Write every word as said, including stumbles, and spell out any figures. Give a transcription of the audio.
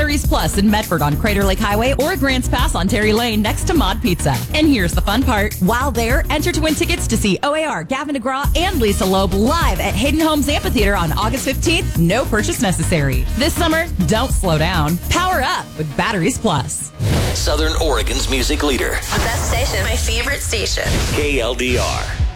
Batteries Plus in Medford on Crater Lake Highway or Grants Pass on Terry Lane next to Mod Pizza. And here's the fun part. While there, enter to win tickets to see O A R, Gavin DeGraw, and Lisa Loeb live at Hayden Homes Amphitheater on August fifteenth. No purchase necessary. This summer, don't slow down. Power up with Batteries Plus. Southern Oregon's music leader. The best station. My favorite station. K L D R.